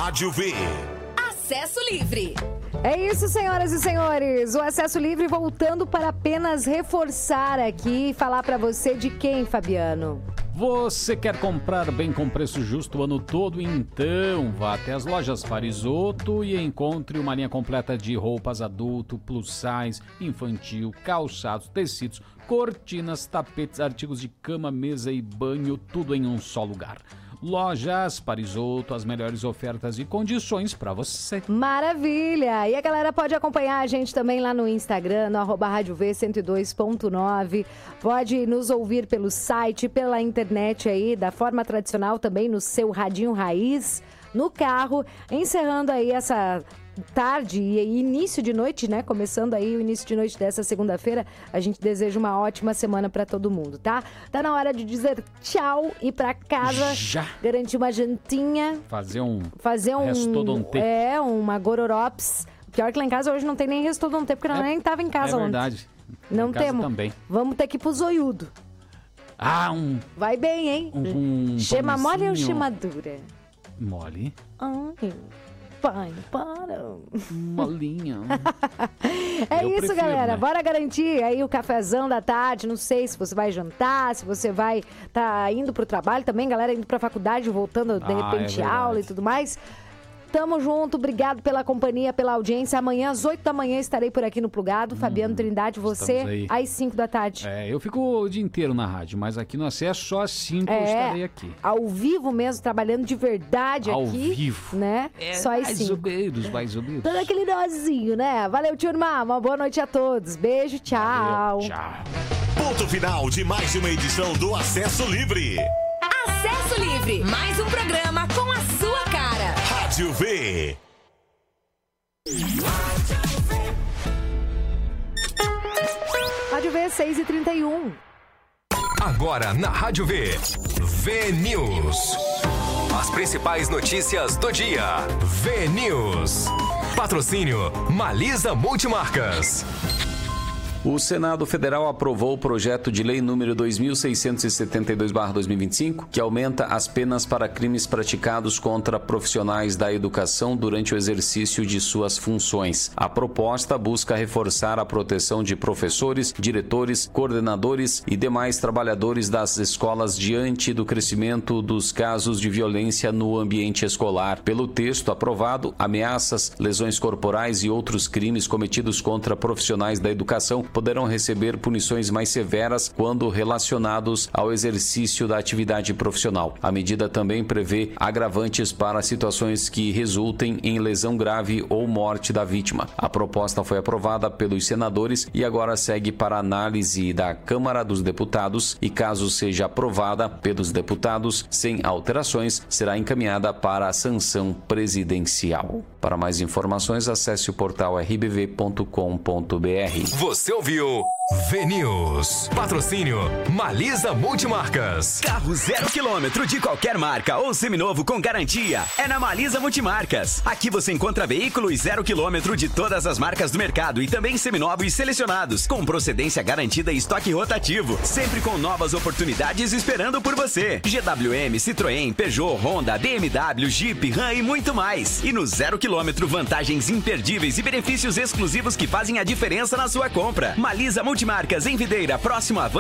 Rádio V. Acesso livre. É isso, senhoras e senhores. O Acesso Livre voltando para apenas reforçar aqui e falar para você de quem, Fabiano? Você quer comprar bem com preço justo o ano todo? Então vá até as lojas Farizoto e encontre uma linha completa de roupas adulto, plus size, infantil, calçados, tecidos, cortinas, tapetes, artigos de cama, mesa e banho, tudo em um só lugar. Lojas Farizoto, as melhores ofertas e condições para você. Maravilha! E a galera pode acompanhar a gente também lá no Instagram, no @Rádio V 102.9. Pode nos ouvir pelo site, pela internet aí, da forma tradicional também, no seu radinho raiz, no carro, encerrando aí essa tarde e início de noite, né? Começando aí o início de noite dessa segunda-feira. A gente deseja uma ótima semana pra todo mundo, tá? Tá na hora de dizer tchau, ir pra casa, já garantir uma jantinha, fazer um restodonte. Uma gororops. Pior que lá em casa hoje não tem nem restodonte, porque eu nem tava em casa ontem. É verdade. Não temos. Também. Vamos ter que ir pro zoiudo. Vai bem, hein? Chama mole ou chama dura? Mole. Ai, pai, para. Molinha. Eu prefiro, galera. Né? Bora garantir aí o cafezão da tarde. Não sei se você vai jantar, se você vai indo pro trabalho também, galera, indo pra faculdade, voltando de repente aula e tudo mais. Tamo junto, obrigado pela companhia, pela audiência. Amanhã, às 8 da manhã, estarei por aqui no Plugado. Fabiano Trindade, você, às 5 da tarde. Eu fico o dia inteiro na rádio, mas aqui no Acesso, só às 5 eu estarei aqui. Ao vivo mesmo, trabalhando de verdade ao aqui. Ao vivo. Né? Só às 5. Mais ou menos. Todo aquele nozinho, né? Valeu, turma. Uma boa noite a todos. Beijo, tchau. Valeu, tchau. Ponto final de mais uma edição do Acesso Livre. Acesso Livre, mais um programa com a sua cara. Rádio V. Rádio V 6h31. Agora na Rádio V. V News. As principais notícias do dia. V News. Patrocínio Malisa Multimarcas. O Senado Federal aprovou o projeto de lei número 2672/2025, que aumenta as penas para crimes praticados contra profissionais da educação durante o exercício de suas funções. A proposta busca reforçar a proteção de professores, diretores, coordenadores e demais trabalhadores das escolas diante do crescimento dos casos de violência no ambiente escolar. Pelo texto aprovado, ameaças, lesões corporais e outros crimes cometidos contra profissionais da educação poderão receber punições mais severas quando relacionados ao exercício da atividade profissional. A medida também prevê agravantes para situações que resultem em lesão grave ou morte da vítima. A proposta foi aprovada pelos senadores e agora segue para análise da Câmara dos Deputados e, caso seja aprovada pelos deputados sem alterações, será encaminhada para a sanção presidencial. Para mais informações, acesse o portal rbv.com.br. Você ouviu V News. Patrocínio Malisa Multimarcas. Carro 0 km de qualquer marca ou seminovo com garantia é na Malisa Multimarcas. Aqui você encontra veículos 0 km de todas as marcas do mercado e também seminovos selecionados, com procedência garantida e estoque rotativo, sempre com novas oportunidades esperando por você. GWM, Citroën, Peugeot, Honda, BMW, Jeep, Ram e muito mais. E no 0 km, vantagens imperdíveis e benefícios exclusivos que fazem a diferença na sua compra. Malisa Multimarcas em Videira, próximo a